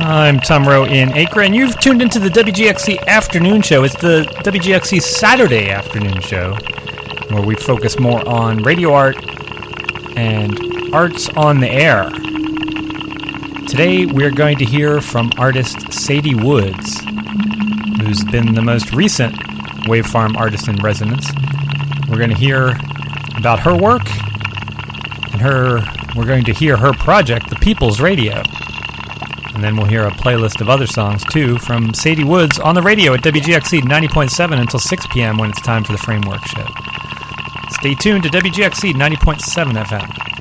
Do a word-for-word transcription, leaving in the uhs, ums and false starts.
I'm Tom Rowe in Acre, and you've tuned into the W G X C Afternoon Show. It's the W G X C Saturday Afternoon Show, where we focus more on radio art and arts on the air. Today, we're going to hear from artist Sadie Woods, who's been the most recent Wavefarm artist in residence. We're going to hear about her work, and her. We're going to hear her project, The People's Radio. And then we'll hear a playlist of other songs, too, from Sadie Woods on the radio at W G X C ninety point seven until six p.m. when it's time for the Framework Show. Stay tuned to W G X C ninety point seven F M.